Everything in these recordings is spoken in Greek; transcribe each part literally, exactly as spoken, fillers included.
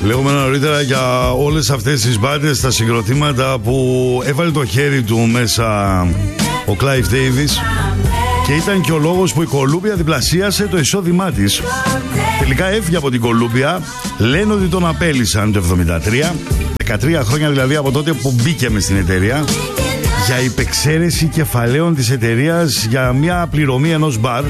Λέγουμε νωρίτερα για όλες αυτές τις μπάντες, τα συγκροτήματα που έβαλε το χέρι του μέσα ο Clive Davis και ήταν και ο λόγος που η Κολούμπια διπλασίασε το εισόδημά της. Τελικά έφυγε από την Κολούμπια, λένε ότι τον απέλυσαν το εβδομήντα τρία, δεκατρία χρόνια δηλαδή από τότε που μπήκε μες στην εταιρεία, για υπεξαίρεση κεφαλαίων της εταιρείας για μια πληρωμή ενός μπαρ,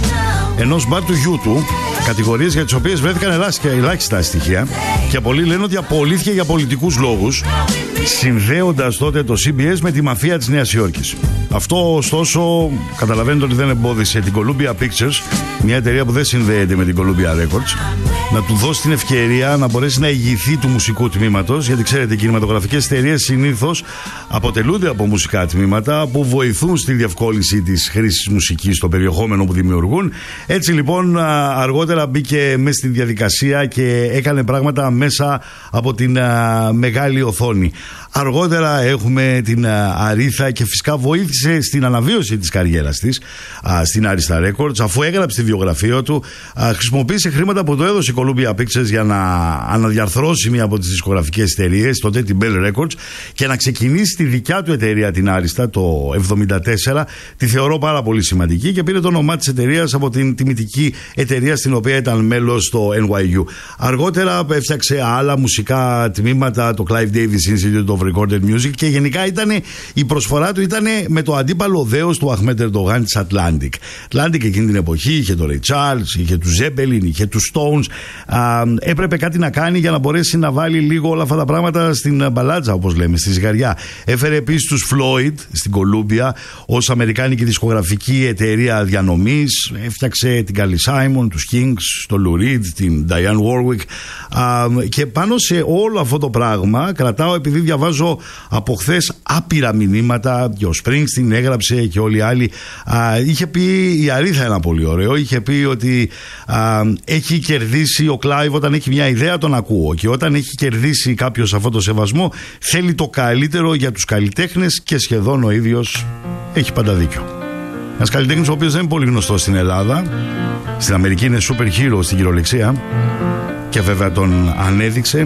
ενός μπαρ του γιού του, κατηγορίες για τις οποίες βρέθηκαν ελάχιστα στοιχεία και πολλοί λένε ότι απολύθηκε για πολιτικούς λόγους, συνδέοντας τότε το σι μπι ες με τη μαφία της Νέας Υόρκης. Αυτό ωστόσο καταλαβαίνετε ότι δεν εμπόδισε την Columbia Pictures, μια εταιρεία που δεν συνδέεται με την Columbia Records, να του δώσει την ευκαιρία να μπορέσει να ηγηθεί του μουσικού τμήματος, γιατί ξέρετε οι κινηματογραφικές εταιρείες συνήθως αποτελούνται από μουσικά τμήματα που βοηθούν στη διευκόλυνση της χρήσης μουσικής στο περιεχόμενο που δημιουργούν. Έτσι λοιπόν αργότερα μπήκε μέσα στη διαδικασία και έκανε πράγματα μέσα από την α, μεγάλη οθόνη. Αργότερα έχουμε την α, Αρίθα και φυσικά βοήθησε στην αναβίωση της καριέρας της α, στην Arista Records, αφού έγραψε τη βιογραφία του, α, χρησιμοποίησε χρήματα που το έδωσε η Columbia Pictures για να αναδιαρθρώσει μια από τις δισκογραφικές εταιρείες, τότε την Bell Records, και να ξεκινήσει τη δικιά του εταιρεία, την Arista, το εβδομήντα τέσσερα. Τη θεωρώ πάρα πολύ σημαντική και πήρε το όνομά της εταιρείας από την τιμητική εταιρεία στην οποία ήταν μέλος στο Εν Γουάι Γιου. Αργότερα έφτιαξε άλλα μουσικά τμήματα, το Clive Davis Institute of Recorded Music, και γενικά ήτανε, η προσφορά του ήταν με το αντίπαλο δέος του Αχμέτ Ερντογάν της Atlantic. Atlantic εκείνη την εποχή είχε το Ray Charles, είχε του Zeppelin, είχε του Stones. Α, έπρεπε κάτι να κάνει για να μπορέσει να βάλει λίγο όλα αυτά τα πράγματα στην μπαλάτσα, όπως λέμε, στη ζυγαριά. Έφερε επίσης τους Floyd στην Columbia ως αμερικάνικη δισκογραφική εταιρεία διανομής. Έφτιαξε την Carly Simon, τους Kings, το Lou Reed, την Diane Warwick. Α, και πάνω σε όλο αυτό το πράγμα κρατάω, επειδή διαβάζω από χθες άπειρα μηνύματα, και ο Springsteen έγραψε και όλοι οι άλλοι. Α, είχε πει η Αρίθα ένα πολύ ωραίο. Είχε πει ότι α, έχει κερδίσει ο Clive όταν έχει μια ιδέα, τον ακούω, και όταν έχει κερδίσει κάποιος αυτό το σεβασμό, θέλει το καλύτερο για τους καλλιτέχνες και σχεδόν ο ίδιος έχει πάντα δίκιο. Ένας καλλιτέχνης ο οποίος δεν είναι πολύ γνωστός στην Ελλάδα, στην Αμερική είναι super hero στην κυριολεξία, και βέβαια τον ανέδειξε,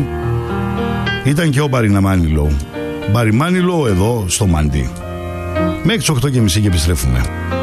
ήταν και ο Barry Manilow. Barry Manilow εδώ στο Μαντί. Μέχρι τις οκτώ και μισή και επιστρέφουμε.